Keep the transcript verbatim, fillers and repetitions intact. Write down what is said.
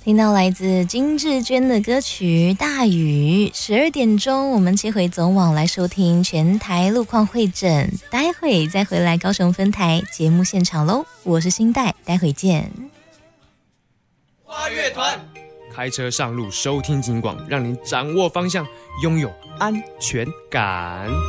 听到来自金志娟的歌曲《大雨》。十二点钟，我们切回总网来收听全台路况会诊，待会再回来高雄分台节目现场喽。我是新代，待会见。 花乐团，开车上路收听警广，让您掌握方向，拥有安全感。